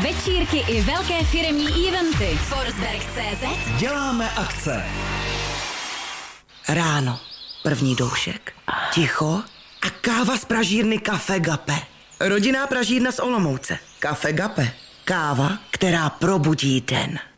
večírky i velké firemní eventy. Forsberg.cz Děláme akce. Ráno, první doušek, ticho a káva z pražírny Café Gape. Rodinná pražírna z Olomouce. Café Gape. Káva, která probudí den.